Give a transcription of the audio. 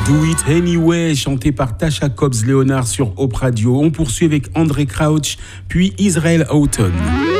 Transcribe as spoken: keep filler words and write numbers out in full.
Do It Anyway, chanté par Tasha Cobbs Leonard sur Hope Radio. On poursuit avec André Crouch, puis Israel Houghton.